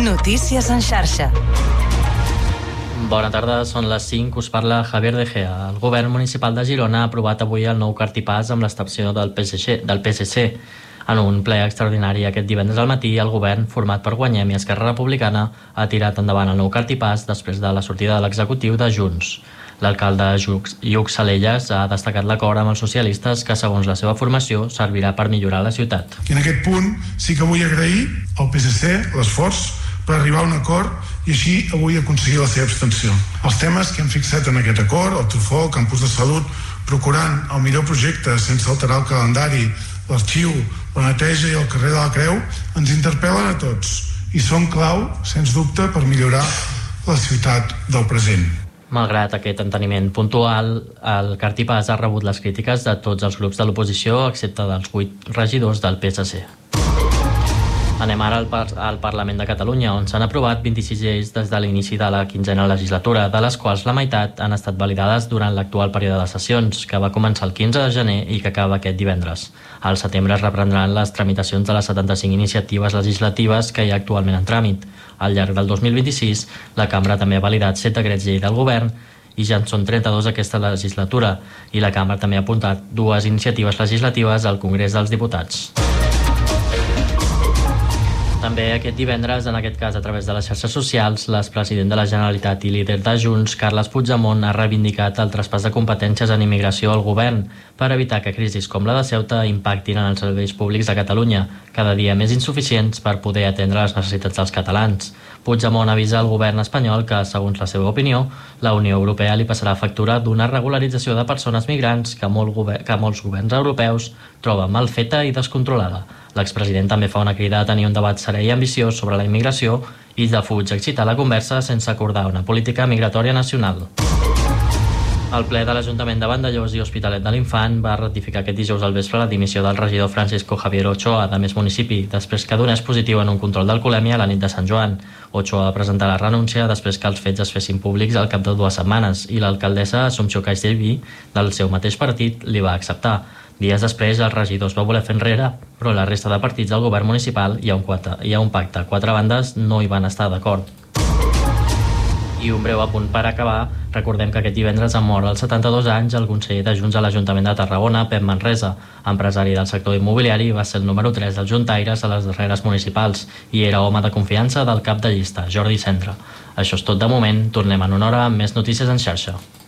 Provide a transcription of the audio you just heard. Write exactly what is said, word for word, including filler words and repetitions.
Notícies en xarxa. Bona tarda, són les cinc, us parla Javier De Gea. El govern municipal de Girona ha aprovat avui el nou cartipàs amb l'abstenció del P S C, del P S C. En un ple extraordinari aquest divendres al matí, el govern, format per Guanyem i Esquerra Republicana, ha tirat endavant el nou cartipàs després de la sortida de l'executiu de Junts. L'alcalde Lluc Salelles ha destacat l'acord amb els socialistes que, segons la seva formació, servirà per millorar la ciutat. I en aquest punt sí que vull agrair al P S C l'esforç per arribar a un acord i així avui aconseguir la seva abstenció. Els temes que hem fixat en aquest acord, el Trufó, el campus de salut, procurant el millor projecte sense alterar el calendari, l'arxiu, la neteja i el carrer de la Creu, ens interpel·len a tots i són clau, sens dubte, per millorar la ciutat del present. Malgrat aquest enteniment puntual, el cartipàs ha rebut les crítiques de tots els grups de l'oposició, excepte dels vuit regidors del P S C. Anem ara al, par al Parlament de Catalunya, on s'han aprovat vint-i-sis lleis des de l'inici de la quinzena legislatura, de les quals la meitat han estat validades durant l'actual període de sessions, que va començar el quinze de gener i que acaba aquest divendres. Al setembre es reprendran les tramitacions de les setanta-cinc iniciatives legislatives que hi ha actualment en tràmit. Al llarg del dos mil vint-i-sis, la Cambra també ha validat set decrets llei del govern i ja en són trenta-dos aquesta legislatura, i la Cambra també ha apuntat dues iniciatives legislatives al Congrés dels Diputats. També aquest divendres, en aquest cas a través de les xarxes socials, l'expresident de la Generalitat i líder de Junts, Carles Puigdemont, ha reivindicat el traspàs de competències en immigració al govern per evitar que crisis com la de Ceuta impactin en els serveis públics de Catalunya, cada dia més insuficients per poder atendre les necessitats dels catalans. Puigdemont avisa al govern espanyol que, segons la seva opinió, la Unió Europea li passarà factura d'una regularització de persones migrants que, molt que molts governs europeus troben mal feta i descontrolada. L'expresident també fa una crida a tenir un debat serè i ambiciós sobre la immigració i defuig excitar la conversa sense acordar una política migratòria nacional. El ple de l'Ajuntament de Vandellòs i Hospitalet de l'Infant va ratificar aquest dijous al vespre la dimissió del regidor Francisco Javier Ochoa de Més Municipi, després que donés positiu en un control d'alcoholèmia a la nit de Sant Joan. Ochoa va presentar la renúncia després que els fets es fessin públics al cap de dues setmanes i l'alcaldessa Assumpció Castellví, del seu mateix partit, li va acceptar. Dies després, el regidor es va voler fer enrere, però la resta de partits del govern municipal hi ha un, quatre, hi ha un pacte. Quatre bandes no hi van estar d'acord. I un breu apunt per acabar, recordem que aquest divendres ha mort als setanta-dos anys el conseller de Junts a l'Ajuntament de Tarragona, Pep Manresa, empresari del sector immobiliari, va ser el número tres dels juntaires a les darreres municipals i era home de confiança del cap de llista, Jordi Cendra. Això és tot de moment, tornem en una hora amb més notícies en xarxa.